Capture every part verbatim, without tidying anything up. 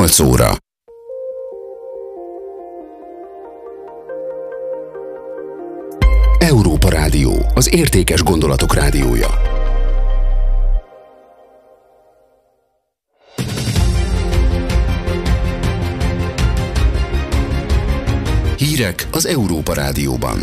nyolc óra. Európa Rádió, az értékes gondolatok rádiója. Hírek az Európa Rádióban.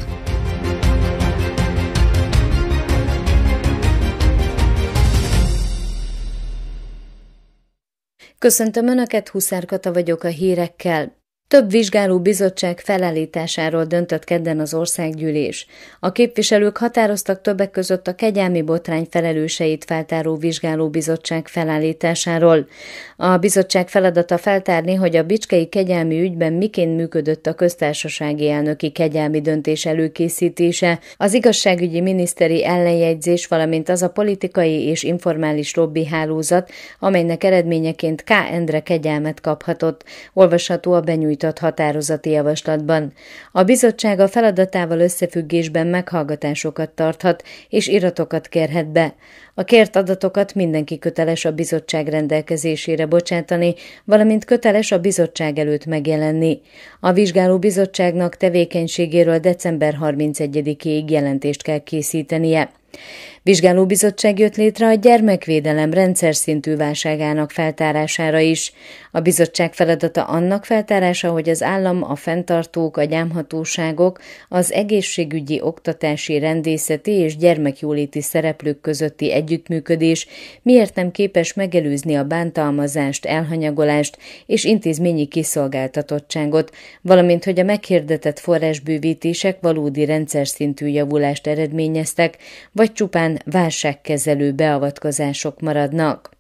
Köszöntöm Önöket, Huszár Kata vagyok a hírekkel. Több vizsgálóbizottság felállításáról döntött kedden az országgyűlés. A képviselők határoztak többek között a kegyelmi botrány felelőseit feltáró vizsgálóbizottság felállításáról. A bizottság feladata feltárni, hogy a bicskei kegyelmi ügyben miként működött a köztársasági elnöki kegyelmi döntés előkészítése, az igazságügyi miniszteri ellenjegyzés, valamint az a politikai és informális lobby hálózat, amelynek eredményeként K. Endre kegyelmet kaphatott, olvasható a benyújtott határozati javaslatban. A bizottság a feladatával összefüggésben meghallgatásokat tarthat és iratokat kérhet be. A kért adatokat mindenki köteles a bizottság rendelkezésére bocsátani, valamint köteles a bizottság előtt megjelenni. A vizsgálóbizottságnak tevékenységéről december harmincegyedikéig jelentést kell készítenie. Vizsgálóbizottság jött létre a gyermekvédelem rendszer szintű válságának feltárására is. A bizottság feladata annak feltárása, hogy az állam, a fenntartók, a gyámhatóságok, az egészségügyi, oktatási, rendészeti és gyermekjóléti szereplők közötti együttműködés miért nem képes megelőzni a bántalmazást, elhanyagolást és intézményi kiszolgáltatottságot, valamint hogy a meghirdetett forrásbővítések valódi rendszer szintű javulást eredményeztek, vagy csupán válságkezelő beavatkozások maradnak.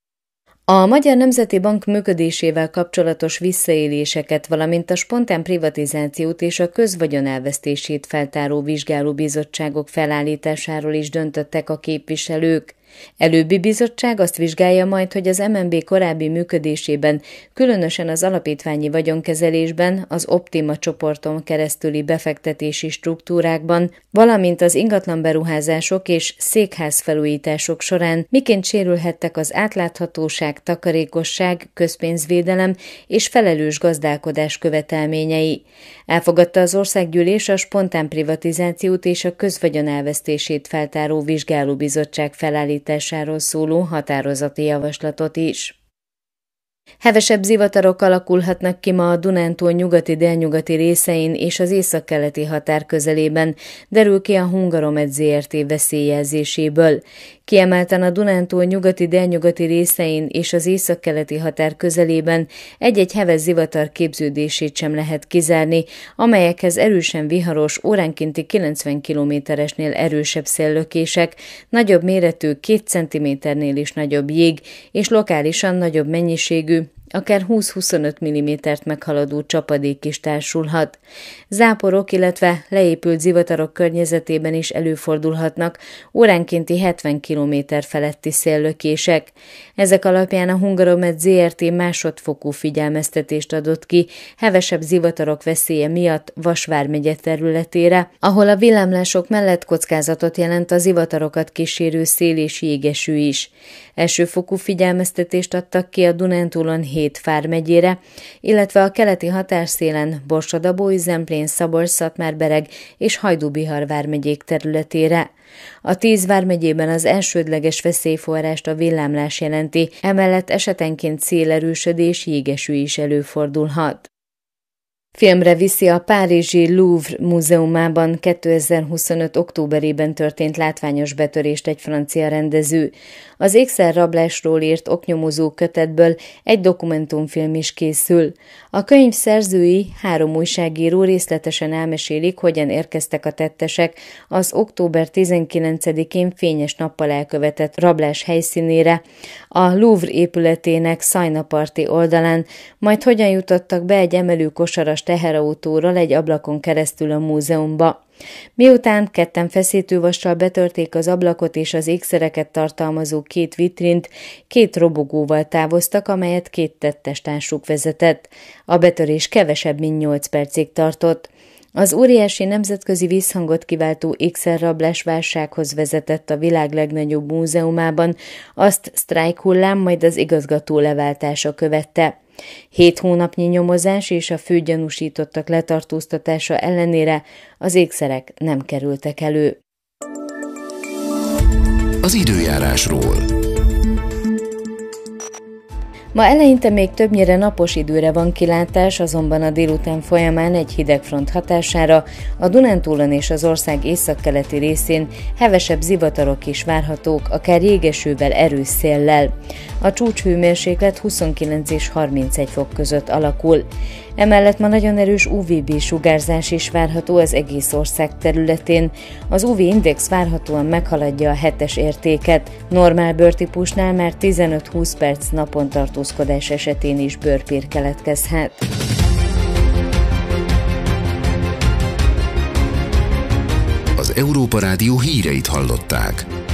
A Magyar Nemzeti Bank működésével kapcsolatos visszaéléseket, valamint a spontán privatizációt és a közvagyon elvesztését feltáró vizsgálóbizottságok felállításáról is döntöttek a képviselők. Előbbi bizottság azt vizsgálja majd, hogy az em en bé korábbi működésében, különösen az alapítványi vagyonkezelésben, az Optima csoporton keresztüli befektetési struktúrákban, valamint az ingatlanberuházások és székházfelújítások során miként sérülhettek az átláthatóság, takarékosság, közpénzvédelem és felelős gazdálkodás követelményei. Elfogadta az országgyűlés a spontán privatizációt és a közvagyon elvesztését feltáró vizsgálóbizottság felállításáról szóló határozati javaslatot is. Hevesebb zivatarok alakulhatnak ki ma a Dunántúl nyugati-délnyugati részein és az északkeleti határ közelében, derül ki a Hungaromed zé er té veszélyjelzéséből. Kiemelten a Dunántúl nyugati-délnyugati részein és az északkeleti határ közelében egy-egy heves zivatar képződését sem lehet kizárni, amelyekhez erősen viharos, óránkénti kilencven kilométeresnél erősebb széllökések, nagyobb méretű két centiméternél is nagyobb jég és lokálisan nagyobb mennyiségű, akár húsz-huszonöt millimétert meghaladó csapadék is társulhat. Záporok, illetve leépült zivatarok környezetében is előfordulhatnak óránkénti hetven kilométer feletti széllökések. Ezek alapján a Hungaromed zé er té másodfokú figyelmeztetést adott ki hevesebb zivatarok veszélye miatt Vas vármegye területére, ahol a villámlások mellett kockázatot jelent a zivatarokat kísérő szél és jégeső is. Elsőfokú figyelmeztetést adtak ki a Dunántúlon hét vármegyére, illetve a keleti határszélen Borsod-Abaúj, Zemplén, Szabolcs-Szatmár-Bereg és Hajdú-Bihar vármegyék területére. A tíz vármegyében az elsődleges veszélyforrást a villámlás jelenti, emellett esetenként szélerősödés, jégeső is előfordulhat. Filmre viszi a párizsi Louvre múzeumában kétezer-huszonöt októberében történt látványos betörést egy francia rendező. Az ékszerrablásról írt oknyomozó kötetből egy dokumentumfilm is készül. A könyv szerzői, három újságíró részletesen elmesélik, hogyan érkeztek a tettesek az október tizenkilencedikén fényes nappal elkövetett rablás helyszínére, a Louvre épületének Szajna-parti oldalán, majd hogyan jutottak be egy emelőkosaras teherautóról egy ablakon keresztül a múzeumba. Miután ketten feszítővassal betörték az ablakot és az ékszereket tartalmazó két vitrint, két robogóval távoztak, amelyet két tettestársuk vezetett. A betörés kevesebb, mint nyolc percig tartott. Az óriási nemzetközi visszhangot kiváltó ékszerrablás válsághoz vezetett a világ legnagyobb múzeumában, azt sztrájkhullám, majd az igazgató leváltása követte. Hét hónapnyi nyomozás és a főgyanúsítottak letartóztatása ellenére az ékszerek nem kerültek elő. Az időjárásról. Ma eleinte még többnyire napos időre van kilátás, azonban a délután folyamán egy hidegfront hatására a Dunántúlon és az ország északkeleti részén hevesebb zivatarok is várhatók, akár jégesővel, erős széllel. A csúcshőmérséklet huszonkilenc és harmincegy fok között alakul. Emellett ma nagyon erős u vé bé-sugárzás is várható az egész ország területén. Az u vé-index várhatóan meghaladja a hetes értéket. Normál bőrtípusnál már tizenöt-húsz perc napon tartózkodás esetén is bőrpír keletkezhet. Az Európa Rádió híreit hallották.